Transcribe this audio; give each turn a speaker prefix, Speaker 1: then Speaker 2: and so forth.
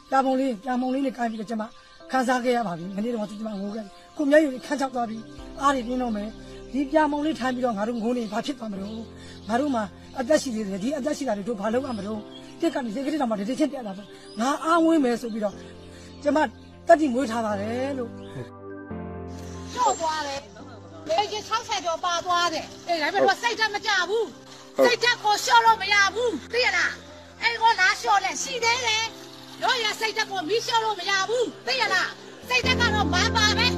Speaker 1: ပြာမုံလေးနဲ့ကိုင်းပြီးတော့ကျမခန်းစားခဲ့ရပါပြီမနေ့တော့ကျမငိုခဲ့ကိုမျက်ရည်ခန်းချောက်သွားပြီးအားတွေပြင်းတော့မယ်ဒီပြာမုံလေးထိုင်ပြီးတော့ငါတို့ငိုနေဘာဖြစ်သွားမလို့ငါတို့မှာအသက်ရှိသေးတယ်ဒီအသက်ရှိတာတွေတို့ဘာလုပ်ရမလို့တက်ကနေစိတ်ကလေးတော့မှတတိချင်းတက်လာတော့ငါအားဝင်းမယ်ဆိုပြီးတော့ကျမတက်တိမွေးထားပါတယ်လို့
Speaker 2: ကျော်သွားတယ်လေကြီး60ကျော်ပါသွားတယ်အေးဒါပေမဲ့တော့စိတ်ဓာတ်မကြဘူးစိတ်ဓာတ်ကိုလျှော့လို့မရဘူးသိရလားအဲ့ကိုလာလျှော့လဲရှိသေးတယ်တို့ရစိတ်ဓာတ်ကိုမီးလျှော့လို့မရဘူးသိရလားစိတ်ဓာတ်ကတော့မပါပဲ